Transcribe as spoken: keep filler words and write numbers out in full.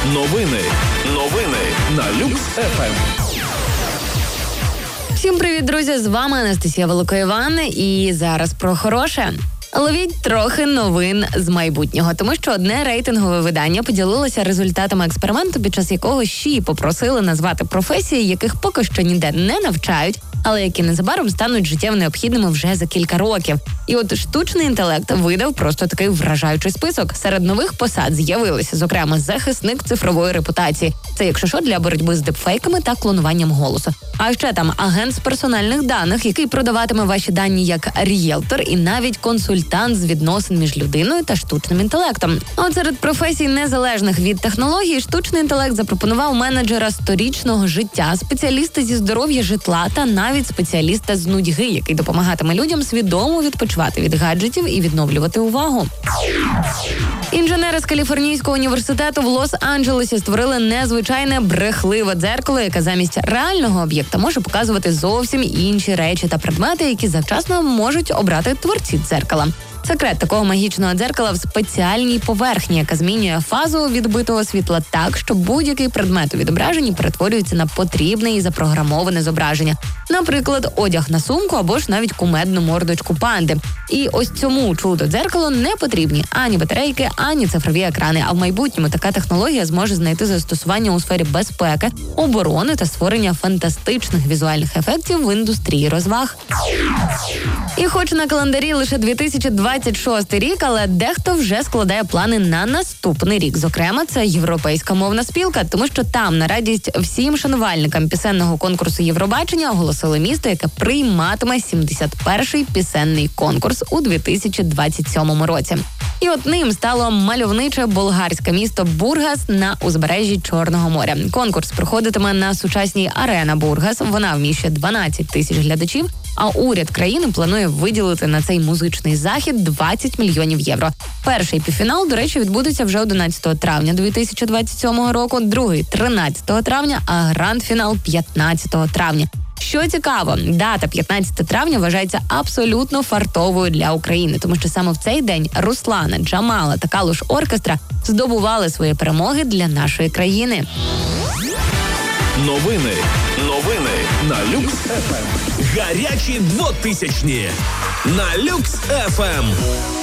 Новини. Новини на Люкс еф ем. Всім привіт, друзі! З вами Анастасія Великоїван. І зараз про хороше. Ловіть трохи новин з майбутнього, тому що одне рейтингове видання поділилося результатами експерименту, під час якого ЩІ попросили назвати професії, яких поки що ніде не навчають, але які незабаром стануть життєво необхідними вже за кілька років. І от штучний інтелект видав просто такий вражаючий список. Серед нових посад з'явилися, зокрема, захисник цифрової репутації. Це, якщо що, для боротьби з дипфейками та клонуванням голосу. А ще там агент з персональних даних, який продаватиме ваші дані як рієлтор, і навіть консультант з відносин між людиною та штучним інтелектом. А от серед професій, незалежних від технологій, штучний інтелект запропонував менеджера сторічного життя, спеціаліста зі здоров'я житла та навіть спеціаліста з нудьги, який допомагатиме людям свідомо відпочивати від гаджетів і відновлювати увагу. Інженери з Каліфорнійського університету в Лос-Анджелесі створили незвичайне брехливе дзеркало, яке замість реального об'єкта може показувати зовсім інші речі та предмети, які завчасно можуть обрати творці дзеркала. Секрет такого магічного дзеркала в спеціальній поверхні, яка змінює фазу відбитого світла так, що будь-який предмет у відображенні перетворюється на потрібне і запрограмоване зображення. Наприклад, одяг на сумку або ж навіть кумедну мордочку панди. І ось цьому чудо дзеркалу не потрібні ані батарейки, ані цифрові екрани. А в майбутньому така технологія зможе знайти застосування у сфері безпеки, оборони та створення фантастичних візуальних ефектів в індустрії розваг. І хоч на календарі лише дві тисячі двадцять шостий рік, але дехто вже складає плани на наступний рік. Зокрема, це Європейська мовна спілка, тому що там на радість всім шанувальникам пісенного конкурсу Євробачення оголосили місто, яке прийматиме сімдесят перший пісенний конкурс у дві тисячі двадцять сьомому році. І от ним стало мальовниче болгарське місто Бургас на узбережжі Чорного моря. Конкурс проходитиме на сучасній Арена Бургас. Вона вміщує дванадцять тисяч глядачів, а уряд країни планує виділити на цей музичний захід двадцять мільйонів євро. Перший півфінал, до речі, відбудеться вже одинадцятого травня дві тисячі двадцять сьомого року, другий – тринадцятого травня, а гранд-фінал – п'ятнадцятого травня. Що цікаво, дата п'ятнадцятого травня вважається абсолютно фартовою для України, тому що саме в цей день Руслана, Джамала та Калуш Оркестра здобували свої перемоги для нашої країни. Новини. Новини на Люкс еф ем. Гарячі двотисячні на Люкс еф ем.